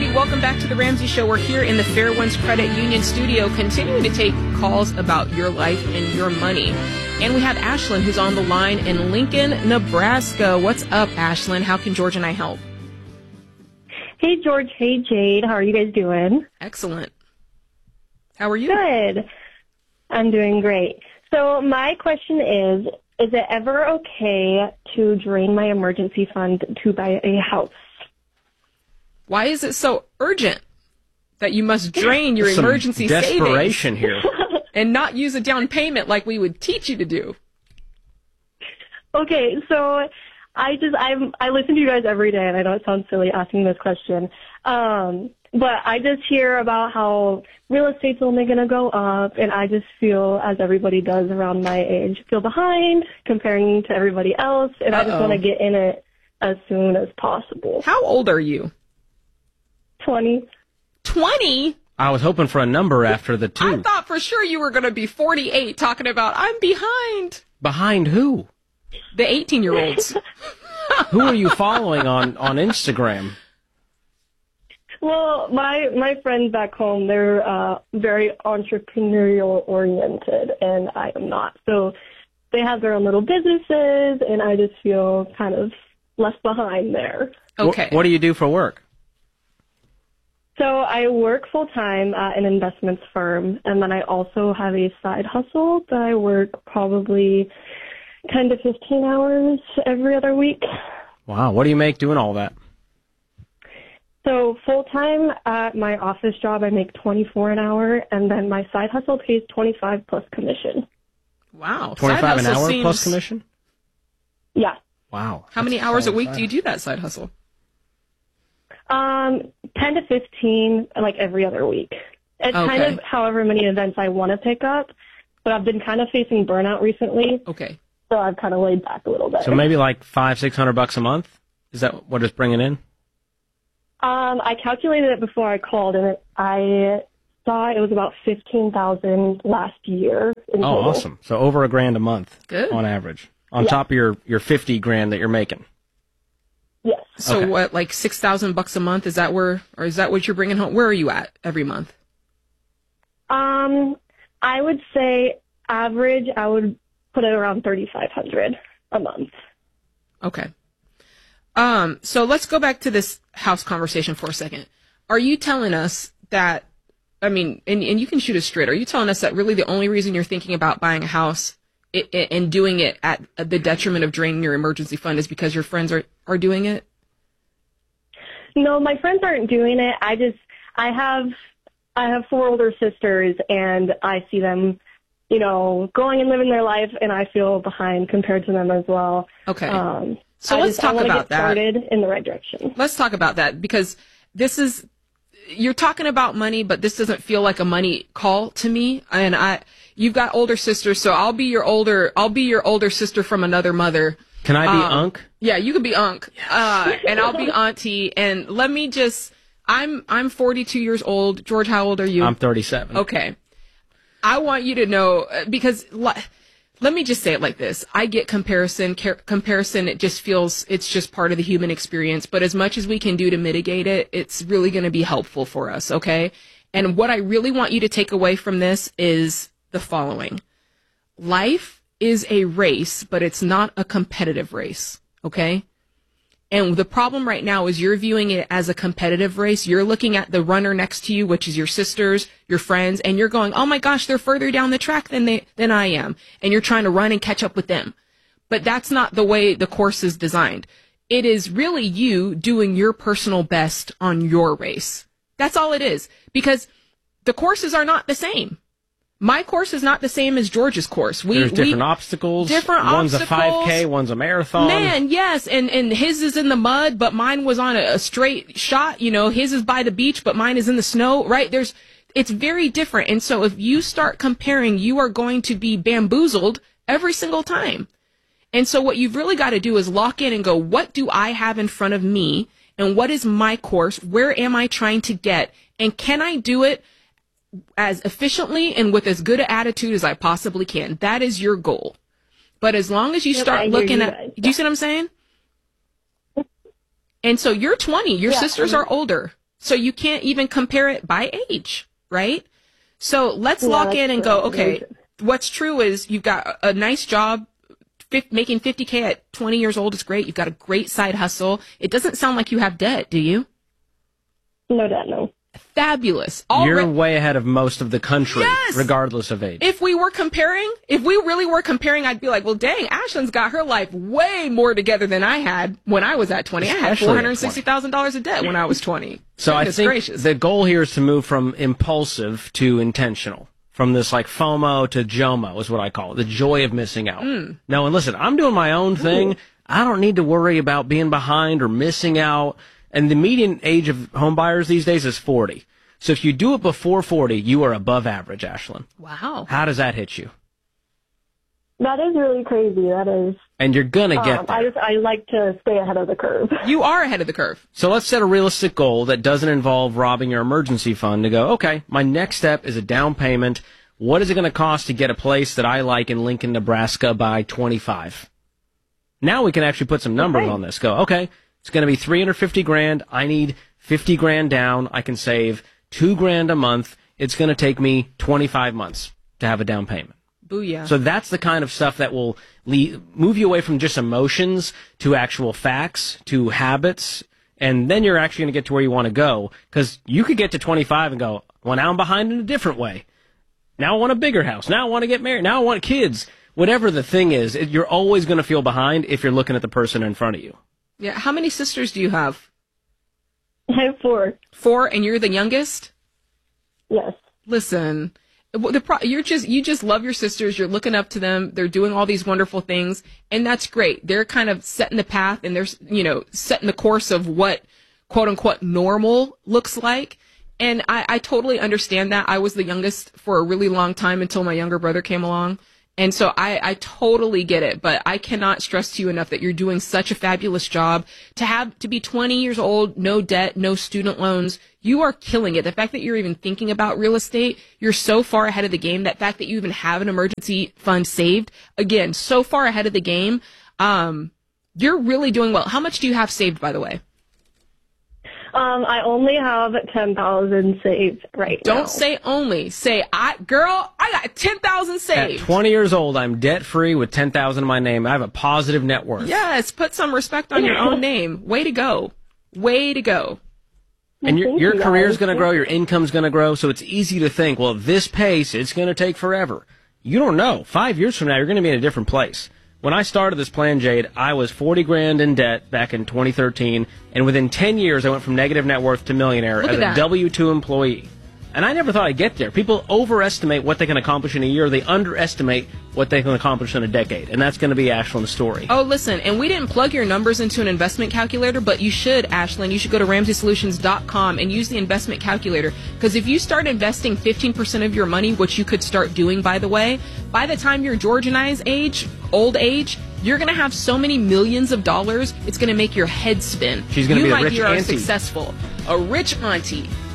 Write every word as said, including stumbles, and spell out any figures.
everybody. Welcome back to The Ramsey Show. We're here in the Fairwinds Credit Union studio, continuing to take calls about your life and your money. And we have Ashlyn, who's on the line in Lincoln, Nebraska. What's up, Ashlyn? How can George and I help? Hey, George. Hey, Jade. How are you guys doing? Excellent. How are you? Good. I'm doing great. So my question is, is it ever okay to drain my emergency fund to buy a house? Why is it so urgent that you must drain your Some emergency desperation savings here and not use a down payment like we would teach you to do? Okay, so I just I'm I listen to you guys every day, and I know it sounds silly asking this question, um, but I just hear about how real estate's only going to go up, and I just feel, as everybody does around my age, feel behind comparing to everybody else, and Uh-oh. I just want to get in it as soon as possible. How old are you? twenty. twenty? I was hoping for a number after the two. I thought for sure you were going to be forty-eight talking about, I'm behind. Behind who? The eighteen-year-olds. Who are you following on, on Instagram? Well, my my friends back home, they're uh, very entrepreneurial-oriented, and I am not. So they have their own little businesses, and I just feel kind of left behind there. Okay. What, what do you do for work? So I work full-time at an investments firm, and then I also have a side hustle that I work probably ten to fifteen hours every other week. Wow. What do you make doing all that? So full-time at my office job, I make twenty-four an hour, and then my side hustle pays twenty-five plus commission. Wow. twenty-five an hour seems... plus commission? Yeah. Wow. How many hours a week do you do that side hustle? Um, ten to fifteen, like every other week. It's Okay. kind of however many events I want to pick up, but I've been kind of facing burnout recently. Okay. So I've kind of laid back a little bit. So maybe like five, six hundred bucks a month? Is that what it's bringing in? Um, I calculated it before I called, and it, I saw it was about fifteen thousand last year. In Oh, total. awesome. So over a grand a month. Good. On average. On Yeah. top of your, your fifty grand that you're making. Yes. So Okay. what, like six thousand bucks a month? Is that where, or is that what you're bringing home? Where are you at every month? Um, I would say average, I would put it around thirty-five hundred a month. Okay. Um, so let's go back to this house conversation for a second. Are you telling us that, I mean, and, and you can shoot us straight, are you telling us that really the only reason you're thinking about buying a house it, it, and doing it at the detriment of draining your emergency fund is because your friends are, are doing it? No, my friends aren't doing it. I just, I have, I have four older sisters, and I see them, you know, going and living their life, and I feel behind compared to them as well. Okay. Um, So I let's just, I talk wanna about get that. started in the right direction. Let's talk about that, because this is, you're talking about money, but this doesn't feel like a money call to me. And I, you've got older sisters, so I'll be your older, I'll be your older sister from another mother. Can I be Um, Unc? Yeah, you could be Unc, uh, and I'll be Auntie. And let me just, I'm, I'm forty-two years old. George, how old are you? I'm thirty-seven. Okay. I want you to know, uh, because li- let me just say it like this. I get comparison. Car- comparison, it just feels, it's just part of the human experience. But as much as we can do to mitigate it, it's really going to be helpful for us, okay? And what I really want you to take away from this is the following. Life is a race, but it's not a competitive race, okay? And the problem right now is you're viewing it as a competitive race. You're looking at the runner next to you, which is your sisters, your friends, and you're going, oh my gosh, they're further down the track than they, than I am. And you're trying to run and catch up with them. But that's not the way the course is designed. It is really you doing your personal best on your race. That's all it is. Because the courses are not the same. My course is not the same as George's course. We, There's different we, obstacles. Different one's obstacles. a five K, one's a marathon. Man, yes, and and his is in the mud, but mine was on a, a straight shot. You know, his is by the beach, but mine is in the snow. Right? There's, it's very different. And so if you start comparing, you are going to be bamboozled every single time. And so what you've really got to do is lock in and go, what do I have in front of me, and what is my course? Where am I trying to get, and can I do it as efficiently and with as good an attitude as I possibly can? That is your goal. But as long as you Yep, start I hear looking you at, guys. do you see what I'm saying? And so you're twenty, your Yeah, sisters I mean- are older. So you can't even compare it by age, right? So let's Yeah, lock that's in and true. go, okay, what's true is you've got a nice job. Fif- making fifty K at twenty years old is great. You've got a great side hustle. It doesn't sound like you have debt, do you? No doubt, no. Fabulous. You're Alre- way ahead of most of the country, Yes! regardless of age. If we were comparing, if we really were comparing, I'd be like, well, dang, Ashlyn's got her life way more together than I had when I was at twenty. I had Especially four at hundred sixty thousand dollars of debt when I was twenty. So I Goodness think gracious. the goal here is to move from impulsive to intentional. From this like FOMO to JOMO is what I call it, the joy of missing out. Mm. No, and listen, I'm doing my own thing. I don't need to worry about being behind or missing out. And the median age of home buyers these days is forty. So if you do it before forty, you are above average, Ashlyn. Wow. How does that hit you? That is really crazy. That is. And you're gonna get Um, there. I just I like to stay ahead of the curve. You are ahead of the curve. So let's set a realistic goal that doesn't involve robbing your emergency fund to go, okay, my next step is a down payment. What is it going to cost to get a place that I like in Lincoln, Nebraska by twenty-five? Now we can actually put some numbers Okay. on this. Go, okay, it's going to be three hundred fifty grand. I need fifty grand down. I can save two grand a month. It's going to take me twenty-five months to have a down payment. Booyah. So that's the kind of stuff that will le- move you away from just emotions to actual facts, to habits, and then you're actually going to get to where you want to go. Because you could get to twenty-five and go, well, now I'm behind in a different way. Now I want a bigger house. Now I want to get married. Now I want kids. Whatever the thing is, it, you're always going to feel behind if you're looking at the person in front of you. Yeah. How many sisters do you have? I have four. Four, and you're the youngest? Yes. Listen, the pro- you're just you just love your sisters. You're looking up to them. They're doing all these wonderful things, and that's great. They're kind of setting the path, and they're you know setting the course of what quote unquote normal looks like. And I, I totally understand that. I was the youngest for a really long time until my younger brother came along. And so I, I totally get it, but I cannot stress to you enough that you're doing such a fabulous job. To have, to be twenty years old, no debt, no student loans, you are killing it. The fact that you're even thinking about real estate, you're so far ahead of the game. That fact that you even have an emergency fund saved, again, so far ahead of the game. Um, you're really doing well. How much do you have saved, by the way? Um, I only have ten thousand saved right now. Don't say only. Say, I, girl, I got ten thousand saved. At twenty years old, I'm debt-free with ten thousand in my name. I have a positive net worth. Yes, put some respect on your own name. Way to go. Way to go. And your, Thank your you, career's guys. going to grow, your income's going to grow, so it's easy to think, well, this pace, it's going to take forever. You don't know. Five years from now, you're going to be in a different place. When I started this plan, Jade, I was forty grand in debt back in twenty thirteen, and within ten years, I went from negative net worth to millionaire Look as at a that. W two employee. And I never thought I'd get there. People overestimate what they can accomplish in a year. They underestimate what they can accomplish in a decade. And that's going to be Ashlyn's story. Oh, listen, and we didn't plug your numbers into an investment calculator, but you should, Ashlyn. You should go to ramsey solutions dot com and use the investment calculator. Because if you start investing fifteen percent of your money, which you could start doing, by the way, by the time you're George and I's age, old age, you're going to have so many millions of dollars, it's going to make your head spin. She's gonna you, be a my rich dear, are auntie. successful. A rich auntie.